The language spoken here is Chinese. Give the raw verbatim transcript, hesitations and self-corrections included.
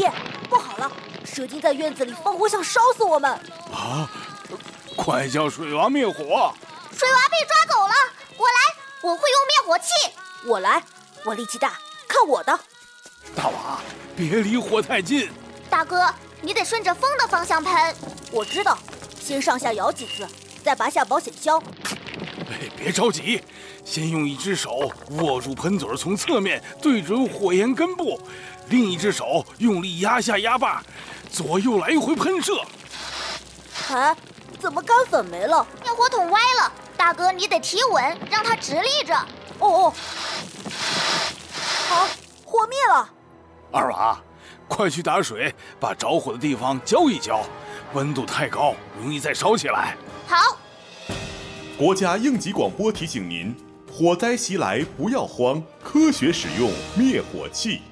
爷，不好了，蛇精在院子里放火，想烧死我们！ 啊！快叫水娃灭火！ 水娃被抓走了，我来，我会用灭火器。 我来，我力气大，看我的！ 大娃，别离火太近。 大哥，你得顺着风的方向喷。 我知道，先上下摇几次，再拔下保险销。 哎，别着急，先用一只手握住喷嘴，从侧面对准火焰根部，另一只手用力压下压把，左右来回喷射。 哎，怎么干粉没了？ 灭火筒歪了，大哥你得提稳，让它直立着。 哦哦，好，火灭了。 二娃，快去打水，把着火的地方浇一浇，温度太高，容易再烧起来。 好。 国家应急广播提醒您：火灾袭来不要慌，科学使用灭火器。